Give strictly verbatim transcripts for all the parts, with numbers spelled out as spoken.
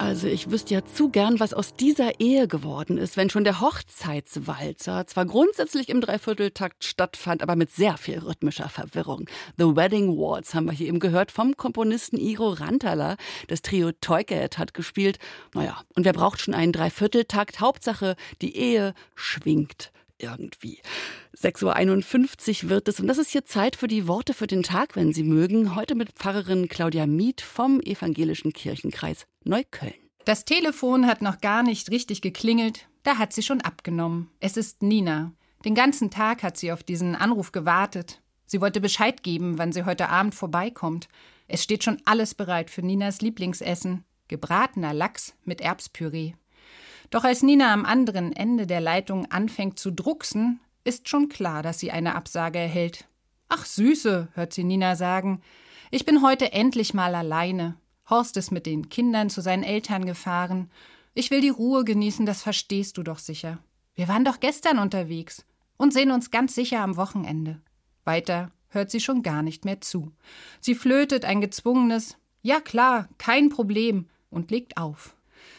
Also ich wüsste ja zu gern, was aus dieser Ehe geworden ist, wenn schon der Hochzeitswalzer zwar grundsätzlich im Dreivierteltakt stattfand, aber mit sehr viel rhythmischer Verwirrung. The Wedding Waltz haben wir hier eben gehört vom Komponisten Iro Rantala. Das Trio Toycat hat gespielt. Naja, und wer braucht schon einen Dreivierteltakt? Hauptsache, die Ehe schwingt irgendwie. sechs Uhr einundfünfzig wird es und das ist hier Zeit für die Worte für den Tag, wenn Sie mögen. Heute mit Pfarrerin Claudia Mieth vom Evangelischen Kirchenkreis Neukölln. Das Telefon hat noch gar nicht richtig geklingelt, da hat sie schon abgenommen. Es ist Nina. Den ganzen Tag hat sie auf diesen Anruf gewartet. Sie wollte Bescheid geben, wann sie heute Abend vorbeikommt. Es steht schon alles bereit für Ninas Lieblingsessen. Gebratener Lachs mit Erbspüree. Doch als Nina am anderen Ende der Leitung anfängt zu drucksen, ist schon klar, dass sie eine Absage erhält. »Ach Süße«, hört sie Nina sagen, »ich bin heute endlich mal alleine. Horst ist mit den Kindern zu seinen Eltern gefahren. Ich will die Ruhe genießen, das verstehst du doch sicher. Wir waren doch gestern unterwegs und sehen uns ganz sicher am Wochenende.« Weiter hört sie schon gar nicht mehr zu. Sie flötet ein gezwungenes »Ja klar, kein Problem« und legt auf.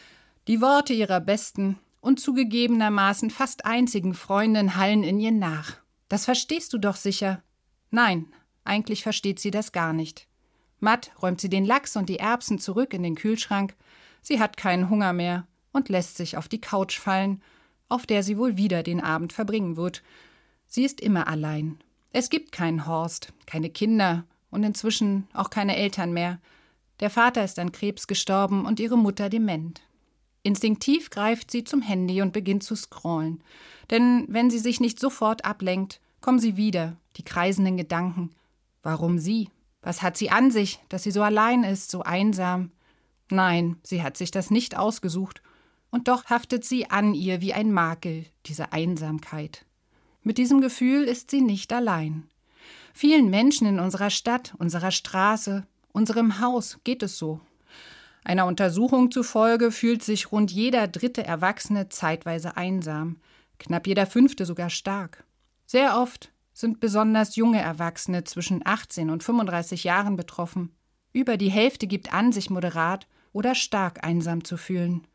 Die Worte ihrer besten und zugegebenermaßen fast einzigen Freundin hallen in ihr nach. »Das verstehst du doch sicher.« Nein, eigentlich versteht sie das gar nicht. Matt räumt sie den Lachs und die Erbsen zurück in den Kühlschrank. Sie hat keinen Hunger mehr und lässt sich auf die Couch fallen, auf der sie wohl wieder den Abend verbringen wird. Sie ist immer allein. Es gibt keinen Horst, keine Kinder und inzwischen auch keine Eltern mehr. Der Vater ist an Krebs gestorben und ihre Mutter dement. Instinktiv greift sie zum Handy und beginnt zu scrollen. Denn wenn sie sich nicht sofort ablenkt, kommen sie wieder, die kreisenden Gedanken. Warum sie? Was hat sie an sich, dass sie so allein ist, so einsam? Nein, sie hat sich das nicht ausgesucht. Und doch haftet sie an ihr wie ein Makel, diese Einsamkeit. Mit diesem Gefühl ist sie nicht allein. Vielen Menschen in unserer Stadt, unserer Straße, unserem Haus geht es so. Einer Untersuchung zufolge fühlt sich rund jeder dritte Erwachsene zeitweise einsam, knapp jeder fünfte sogar stark. Sehr oft sind besonders junge Erwachsene zwischen achtzehn und fünfunddreißig Jahren betroffen. Über die Hälfte gibt an, sich moderat oder stark einsam zu fühlen.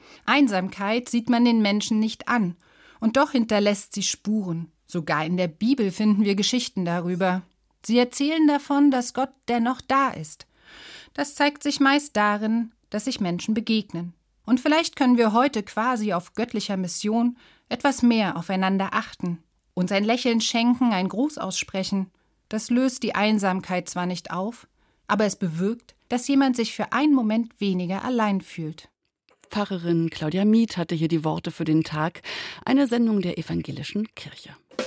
Einsamkeit sieht man den Menschen nicht an, und doch hinterlässt sie Spuren. Sogar in der Bibel finden wir Geschichten darüber. Sie erzählen davon, dass Gott dennoch da ist. Das zeigt sich meist darin, dass sich Menschen begegnen. Und vielleicht können wir heute quasi auf göttlicher Mission etwas mehr aufeinander achten, uns ein Lächeln schenken, ein Gruß aussprechen. Das löst die Einsamkeit zwar nicht auf, aber es bewirkt, dass jemand sich für einen Moment weniger allein fühlt. Pfarrerin Claudia Mieth hatte hier die Worte für den Tag, eine Sendung der Evangelischen Kirche.